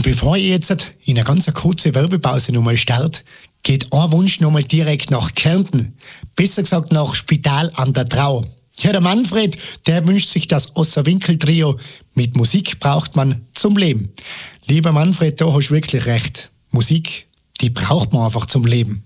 bevor ich jetzt in eine ganz kurze Werbepause nochmal starte, geht ein Wunsch nochmal direkt nach Kärnten. Besser gesagt nach Spital an der Trau. Ja, der Manfred, der wünscht sich das Osserwinkel-Trio. Mit Musik braucht man zum Leben. Lieber Manfred, da hast du wirklich recht. Musik, die braucht man einfach zum Leben.